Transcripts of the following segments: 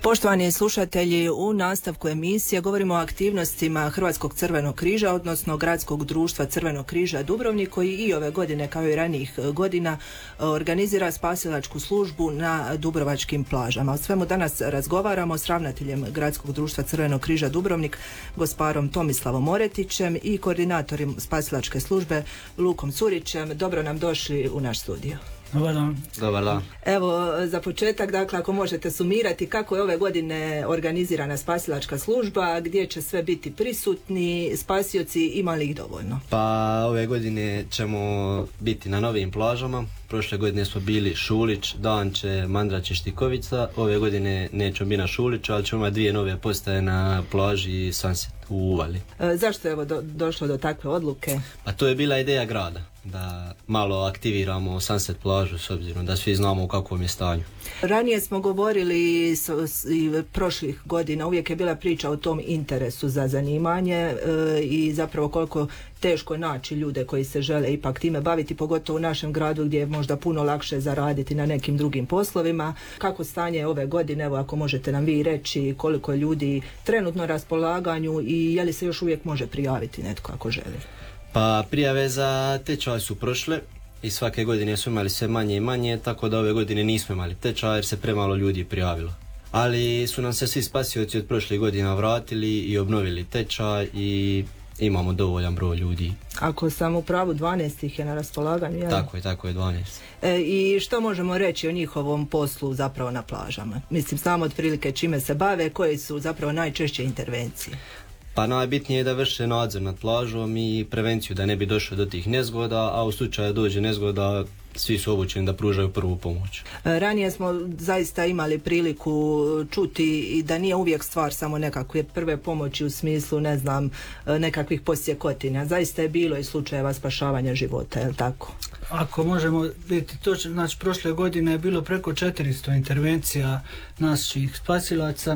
Poštovani slušatelji, u nastavku emisije govorimo o aktivnostima Hrvatskog crvenog križa, odnosno Gradskog društva Crvenog križa Dubrovnik, koji i ove godine, kao i ranijih godina, organizira spasilačku službu na dubrovačkim plažama. O svemu danas razgovaramo s ravnateljem Gradskog društva Crvenog križa Dubrovnik, gosparom Tomislavom Oretićem, i koordinatorom spasilačke službe Lukom Curićem. Dobro nam došli u naš studio. Dobar dan. Dobar dan. Evo, za početak, dakle, ako možete sumirati kako je ove godine organizirana spasilačka služba, gdje će sve biti prisutni spasioci, ima li ih dovoljno? Pa ove godine ćemo biti na novim plažama. Prošle godine smo bili Šulić, Danče, Mandrač i Štikovica. Ove godine nećemo biti na Šuliću, ali ćemo imati dvije nove postaje na plaži Sunset u Uvali. Zašto je došlo do takve odluke? Pa to je bila ideja grada, da malo aktiviramo Sunset plažu, s obzirom da svi znamo u kakvom je stanju. Ranije smo govorili i prošlih godina, uvijek je bila priča o tom interesu za zanimanje i zapravo koliko teško naći ljude koji se žele ipak time baviti, pogotovo u našem gradu gdje je možda puno lakše zaraditi na nekim drugim poslovima. Kako stanje ove godine, evo ako možete nam vi reći koliko ljudi trenutno raspolaganju i je li se još uvijek može prijaviti netko ako želi? Pa prijave za tečaj su prošle i svake godine su imali sve manje i manje, tako da ove godine nismo imali tečaj jer se premalo ljudi prijavilo. Ali su nam se svi spasioci od prošlih godina vratili i obnovili tečaj i imamo dovoljan broj ljudi. Ako sam u pravu, 12 ih je na raspolaganju, jel? Tako je 12. I što možemo reći o njihovom poslu zapravo na plažama? Mislim, znamo otprilike čime se bave, koje su zapravo najčešće intervencije? Pa najbitnije je da vrše nadzor nad plažom i prevenciju da ne bi došlo do tih nezgoda, a u slučaju dođe nezgoda svi su obučeni da pružaju prvu pomoć. Ranije smo zaista imali priliku čuti i da nije uvijek stvar samo nekakve prve pomoći u smislu, ne znam, nekakvih posjekotina. Zaista je bilo i slučajeva spašavanja života, je li tako? Ako možemo biti točno, znači prošle godine je bilo preko 400 intervencija naših spasilaca.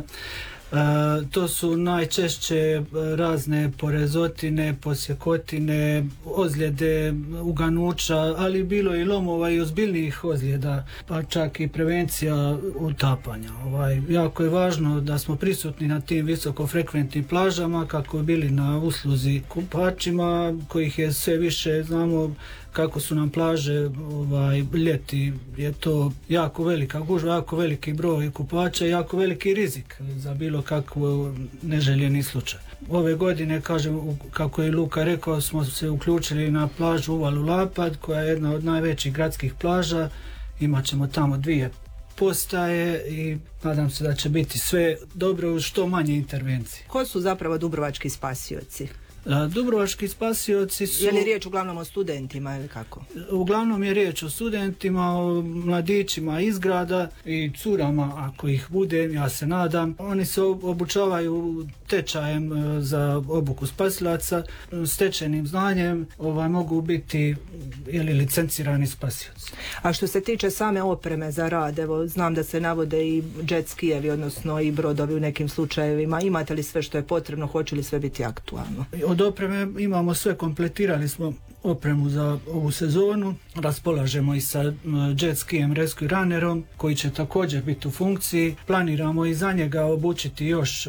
To su najčešće razne porezotine, posjekotine, ozljede, uganuća, ali bilo je i lomova i ozbiljnijih ozljeda, pa čak i prevencija utapanja. Jako je važno da smo prisutni na tim visokofrekventnim plažama kako bi bili na usluzi kupačima, kojih je sve više, znamo kako su nam plaže, ljeti je to jako velika gužva, jako veliki broj kupača i jako veliki rizik za bilo kakvo neželjeni slučaj. Ove godine, kažem, kako je Luka rekao, smo se uključili na plažu Uvalu Lapad, koja je jedna od najvećih gradskih plaža. Imaćemo tamo dvije postaje i nadam se da će biti sve dobro uz što manje intervencije. Ko su zapravo dubrovački spasioci? Dubrovački spasioci su... Je li riječ uglavnom o studentima ili kako? Uglavnom je riječ o studentima, o mladićima iz grada i curama ako ih bude, ja se nadam. Oni se obučavaju tečajem za obuku spasilaca, stečenim znanjem mogu biti licencirani spasioci. A što se tiče same opreme za rad, evo znam da se navode i jet skijevi, odnosno i brodovi u nekim slučajevima. Imate li sve što je potrebno, hoće li sve biti aktualno? Od opreme imamo sve, kompletirali smo opremu za ovu sezonu, raspolažemo i sa jet skijem Rescue Runnerom koji će također biti u funkciji. Planiramo i za njega obučiti još